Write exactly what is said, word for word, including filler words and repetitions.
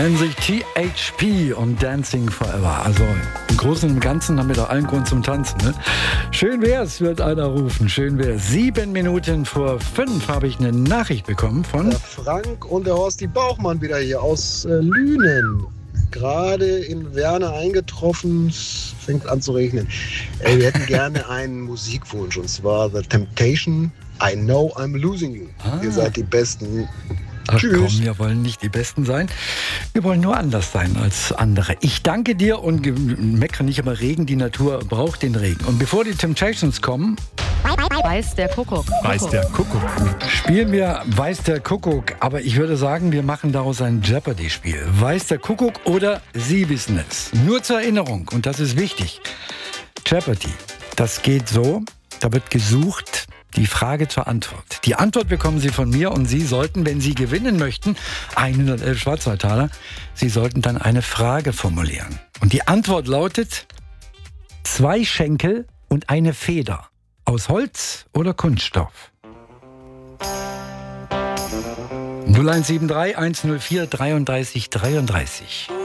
Nennen sich T H P und Dancing Forever. Also im Großen und Ganzen haben wir doch allen Grund zum Tanzen. Ne? Schön wär's, wird einer rufen. Schön wär's. Sieben Minuten vor fünf habe ich eine Nachricht bekommen von... Der Frank und der Horsti Bauchmann wieder hier aus äh, Lünen. Gerade in Werne eingetroffen, es fängt an zu regnen. Äh, wir hätten gerne einen Musikwunsch, und zwar The Temptation, I Know I'm Losing You. Ah. Ihr seid die Besten. Ach Tschüss. komm, wir wollen nicht die Besten sein. Wir wollen nur anders sein als andere. Ich danke dir und ge- meckere nicht über Regen. Die Natur braucht den Regen. Und bevor die Temptations kommen, Weiß der Kuckuck. Weiß der Kuckuck. spielen wir Weiß der Kuckuck. Aber ich würde sagen, wir machen daraus ein Jeopardy-Spiel. Weiß der Kuckuck oder Sie wissen es. Nur zur Erinnerung, und das ist wichtig. Jeopardy, das geht so, da wird gesucht, die Frage zur Antwort. Die Antwort bekommen Sie von mir und Sie sollten, wenn Sie gewinnen möchten, hundertelf Schwarzwaldtaler, Sie sollten dann eine Frage formulieren. Und die Antwort lautet: zwei Schenkel und eine Feder. Aus Holz oder Kunststoff? null eins sieben drei, eins null vier, dreiunddreißig dreiunddreißig.